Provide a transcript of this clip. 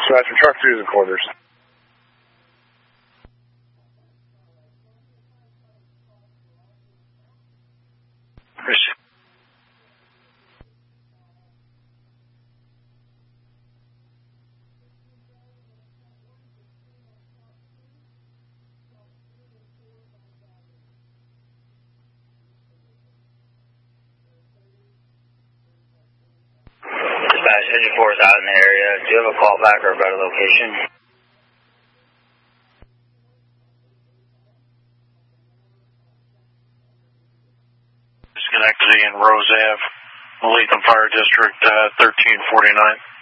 Dispatch from truck 2's in quarters. Dispatch, Engine 4 is out in the area. Do you have a callback or a better location? Schenectady and Rose Ave, Latham Fire District, 1349.